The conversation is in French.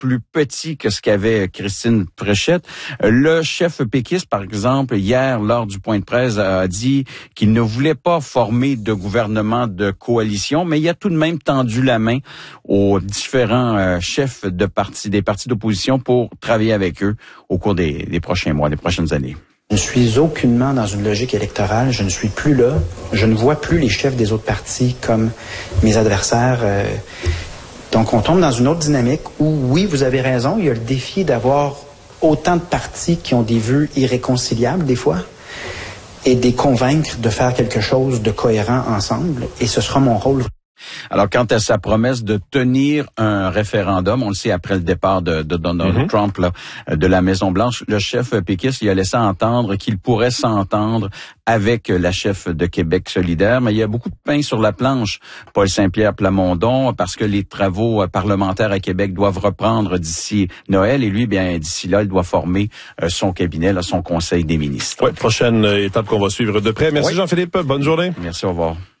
plus petit que ce qu'avait Christine Fréchette. Le chef péquiste, par exemple, hier, lors du point de presse, a dit qu'il ne voulait pas former de gouvernement de coalition, mais il a tout de même tendu la main aux différents chefs de partis, des partis d'opposition pour travailler avec eux au cours des prochains mois, des prochaines années. Je ne suis aucunement dans une logique électorale. Je ne suis plus là. Je ne vois plus les chefs des autres partis comme mes adversaires. Donc, on tombe dans une autre dynamique où, oui, vous avez raison, il y a le défi d'avoir autant de partis qui ont des vues irréconciliables, des fois, et de les convaincre de faire quelque chose de cohérent ensemble. Et ce sera mon rôle. Alors, quant à sa promesse de tenir un référendum, on le sait après le départ de Donald Trump là, de la Maison-Blanche, le chef péquiste il a laissé entendre qu'il pourrait s'entendre avec la chef de Québec solidaire, mais il y a beaucoup de pain sur la planche, Paul Saint-Pierre Plamondon, parce que les travaux parlementaires à Québec doivent reprendre d'ici Noël, et lui, bien d'ici là, il doit former son cabinet, là, son conseil des ministres. Oui, prochaine étape qu'on va suivre de près. Merci Jean-Philippe, bonne journée. Merci, au revoir.